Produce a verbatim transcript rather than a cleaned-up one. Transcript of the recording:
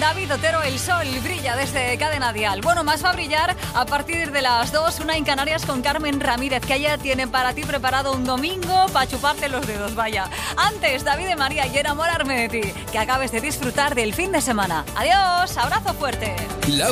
David Otero, El sol brilla desde Cadena Dial. Bueno, más va a brillar a partir de las dos, una en Canarias con Carmen Ramírez, que ella tiene para ti preparado un domingo para chuparte los dedos, vaya. Antes, David de María y Enamorarme de ti. Que acabes de disfrutar del fin de semana. Adiós, abrazo fuerte. La